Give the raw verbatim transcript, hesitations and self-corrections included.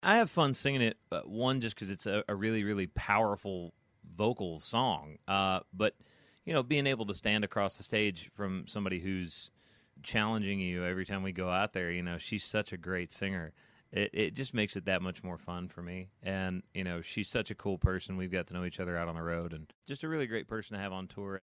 I have fun singing it. Uh, one, just because it's a, a really, really powerful vocal song. Uh, but you know, being able to stand across the stage from somebody who's challenging you every time we go out there, you know, she's such a great singer. It it just makes it that much more fun for me. And you know, she's such a cool person. We've got to know each other out on the road, and just a really great person to have on tour.